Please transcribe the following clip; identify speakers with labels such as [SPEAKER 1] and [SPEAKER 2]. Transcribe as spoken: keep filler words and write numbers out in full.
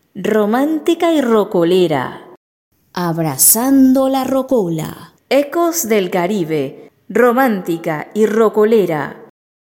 [SPEAKER 1] Romántica y rocolera.
[SPEAKER 2] Abrazando la rocola.
[SPEAKER 1] Ecos del Caribe, romántica y rocolera.